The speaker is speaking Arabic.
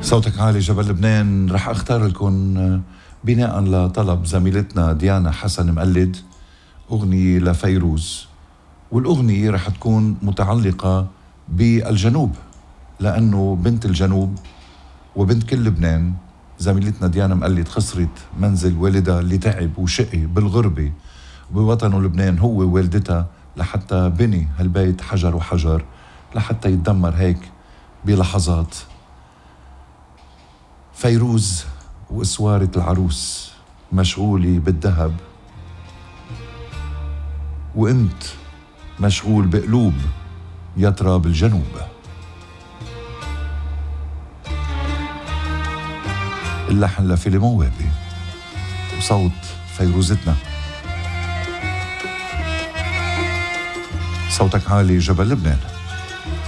صوتك عالي جبل لبنان. رح اختار لكم بناء لطلب زميلتنا ديانا حسن مقلد أغنية لفيروز، والأغنية رح تكون متعلقة بالجنوب لأنه بنت الجنوب وبنت كل لبنان. زميلتنا ديانا مقلد خسرت منزل والدها اللي تعب وشقي بالغربة بوطنه لبنان هو والدتها، لحتى بني هالبيت حجر وحجر لحتى يتدمر هيك بلحظات. فيروز وإسوارة العروس مشغولة بالذهب، وانت مشغول بقلوب يطرى بالجنوب. اللحن لفيلم وابي وصوت فيروزتنا. صوتك عالي جبل لبنان.